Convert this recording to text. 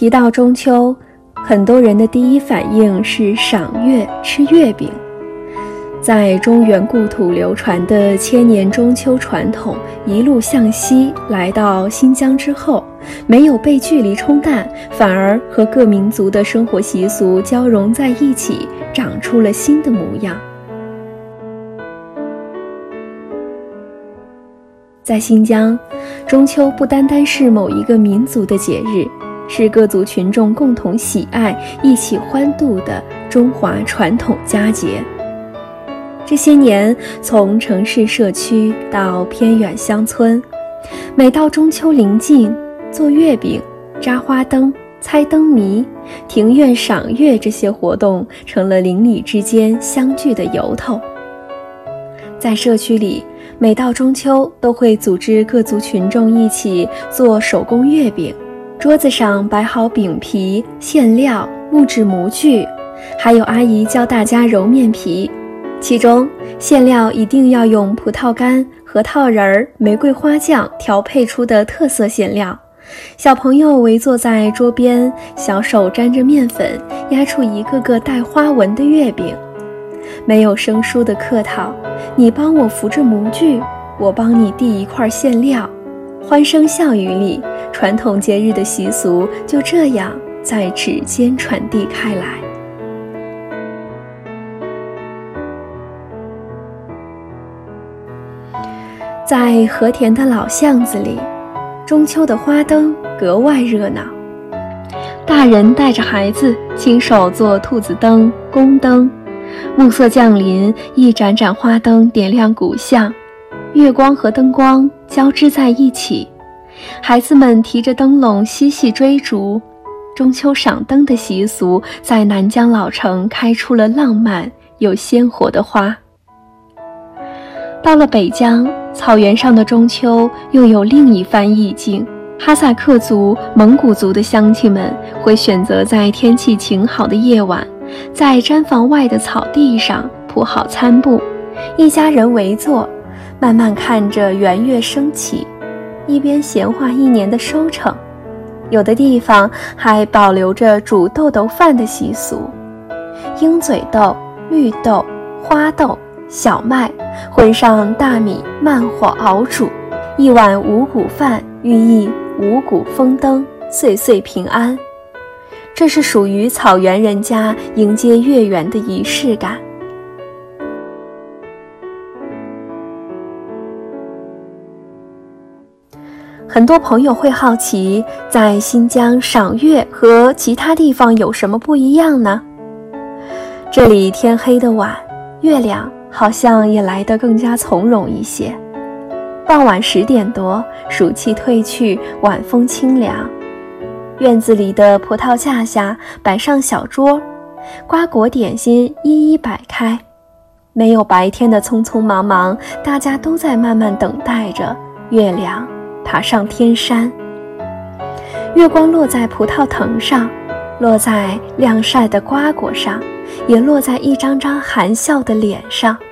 提到中秋，很多人的第一反应是赏月、吃月饼。在中原故土流传的千年中秋传统一路向西来到新疆之后，没有被距离冲淡，反而和各民族的生活习俗交融在一起，长出了新的模样。在新疆，中秋不单单是某一个民族的节日，是各族群众共同喜爱、一起欢度的中华传统佳节。这些年，从城市社区到偏远乡村，每到中秋临近，做月饼、扎花灯、猜灯谜、庭院赏月这些活动成了邻里之间相聚的由头。在社区里，每到中秋都会组织各族群众一起做手工月饼，桌子上摆好饼皮、馅料、木质模具，还有阿姨教大家揉面皮。其中馅料一定要用葡萄干、核桃仁、玫瑰花酱调配出的特色馅料。小朋友围坐在桌边，小手沾着面粉，压出一个个带花纹的月饼。没有生疏的客套，你帮我扶着模具，我帮你递一块馅料。欢声笑语里，传统节日的习俗就这样在指尖传递开来。在和田的老巷子里，中秋的花灯格外热闹。大人带着孩子亲手做兔子灯、宫灯，暮色降临，一盏盏花灯点亮古巷，月光和灯光交织在一起。孩子们提着灯笼嬉戏追逐，中秋赏灯的习俗在南疆老城开出了浪漫又鲜活的花。到了北疆，草原上的中秋又有另一番意境。哈萨克族、蒙古族的乡亲们会选择在天气晴好的夜晚，在毡房外的草地上铺好餐布，一家人围坐，慢慢看着圆月升起，一边闲话一年的收成。有的地方还保留着煮豆豆饭的习俗，鹰嘴豆、绿豆、花豆、小麦混上大米，慢火熬煮，一碗五谷饭，寓意五谷丰登，岁岁平安。这是属于草原人家迎接月圆的仪式感。很多朋友会好奇，在新疆赏月和其他地方有什么不一样呢？这里天黑的晚，月亮好像也来得更加从容一些。傍晚10点多，暑气退去，晚风清凉。院子里的葡萄架下摆上小桌，瓜果点心一一摆开。没有白天的匆匆忙忙，大家都在慢慢等待着月亮爬上天山。月光落在葡萄藤上，落在晾晒的瓜果上，也落在一张张含笑的脸上。